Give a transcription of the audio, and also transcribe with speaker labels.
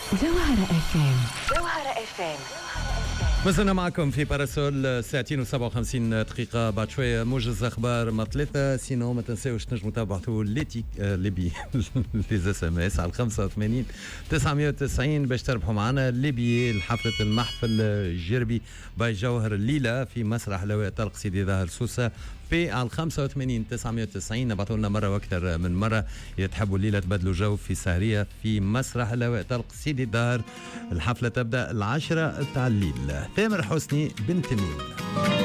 Speaker 1: جوهرة اف ام. جوهرة اف ام.
Speaker 2: مازلنا معكم في باراسول ساعتين و57 دقيقة. بعد شوية موجز أخبار مطلتة. سينو ما تنساوش تنجموا تابعوا ليبي لي اس ام اس على 85 990 باش تربحوا معنا ليبي لحفلة المحفل الجربي باي جوهر الليلة في مسرح لواء طلق سيدي ظاهر سوسة في على 85 990. نبعثوا لنا مرة واكثر من مرة يتحبوا الليلة تبدلوا جو في سهرية في مسرح لواء طلق سيدي ظاهر. الحفلة تبدأ 10 تاع الليل. تامر حسني بنت النيل.